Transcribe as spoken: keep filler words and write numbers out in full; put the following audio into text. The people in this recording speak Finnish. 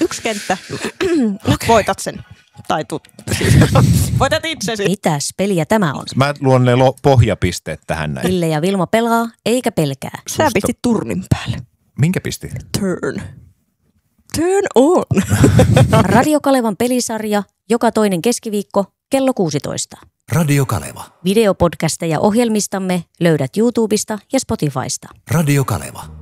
Yksi kenttä. Nyt voitat sen. Tai tu... voitat itsesi. Mitäs peliä tämä on? Mä luon ne lo- pohjapisteet tähän näin. Ville ja Vilma pelaa, eikä pelkää. Sä Susta- pistit turnin päälle. Minkä pisti? Turn. Turn on. Radio Kalevan pelisarja joka toinen keskiviikko kello kuusitoista. Radio Kaleva. Videopodcasteja ohjelmistamme löydät YouTubesta ja Spotifysta. Radio Kaleva.